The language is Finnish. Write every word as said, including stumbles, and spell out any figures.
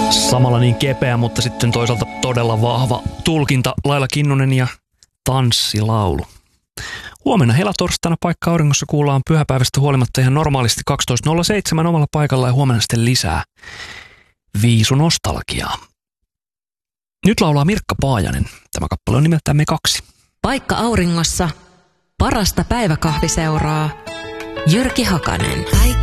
Samalla niin kepeä, mutta sitten toisaalta todella vahva tulkinta. Laila Kinnunen ja Tanssilaulu. Huomenna helatorstaina Paikka Auringossa kuullaan pyhäpäivästä huolimatta ihan normaalisti kaksitoista nolla seitsemän omalla paikalla ja huomenna sitten lisää viisunostalgiaa. Nyt laulaa Mirkka Paajanen. Tämä kappale on nimeltään Me kaksi. Paikka Auringossa parasta päiväkahviseuraa Jyrki Hakanen.